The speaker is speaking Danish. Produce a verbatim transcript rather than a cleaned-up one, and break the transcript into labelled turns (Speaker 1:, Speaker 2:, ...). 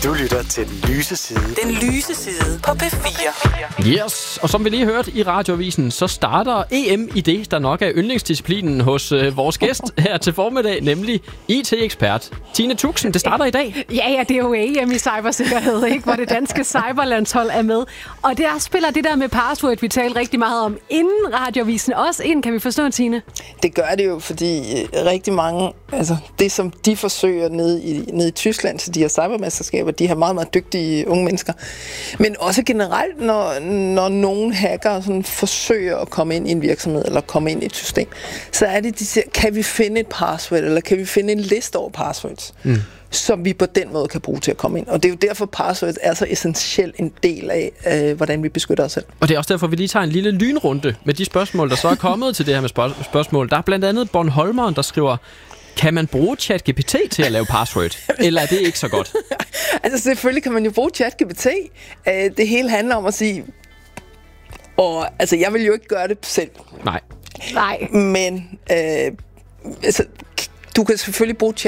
Speaker 1: Du lytter til Den Lyse Side.
Speaker 2: Den Lyse Side på P fire.
Speaker 3: Yes, og som vi lige hørte i radioavisen, så starter E M i det, der nok er yndlingsdisciplinen hos øh, vores gæst her til formiddag, nemlig I T-ekspert Tine Tuxen. Det starter i dag.
Speaker 4: Ja, ja, det er jo E M i cybersikkerhed, ikke? Hvor det danske cyberlandshold er med. Og der spiller det der med password, vi talte rigtig meget om inden radioavisen også ind, kan vi forstå, Tine?
Speaker 5: Det gør det jo, fordi rigtig mange, altså det som de forsøger nede i, nede i Tyskland, så de her cybermesterskaber, de har meget, meget dygtige unge mennesker. Men også generelt, når, når nogen hacker sådan forsøger at komme ind i en virksomhed, eller komme ind i et system, så er det, de siger, kan vi finde et password, eller kan vi finde en liste over passwords, mm. som vi på den måde kan bruge til at komme ind. Og det er jo derfor, passwords er så essentiel en del af, øh, hvordan vi beskytter os selv.
Speaker 3: Og det er også derfor, vi lige tager en lille lynrunde med de spørgsmål, der så er kommet til det her med spørg- spørgsmål. Der er blandt andet Bornholmeren, der skriver, kan man bruge ChatGPT til at lave password? Eller er det ikke så godt?
Speaker 5: Altså selvfølgelig kan man jo bruge ChatGPT. Det hele handler om at sige, og altså jeg vil jo ikke gøre det selv.
Speaker 3: Nej.
Speaker 4: Nej.
Speaker 5: Men øh, altså, du kan selvfølgelig bruge